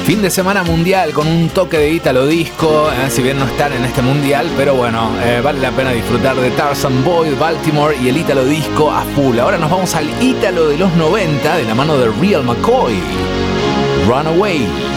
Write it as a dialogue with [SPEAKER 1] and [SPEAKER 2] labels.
[SPEAKER 1] Fin de semana mundial con un toque de ítalo disco, si bien no están en este mundial, pero bueno, vale la pena disfrutar de Tarzan Boy, Baltimore y el ítalo disco a full. Ahora nos vamos al ítalo de los 90 de la mano de Real McCoy. Runaway.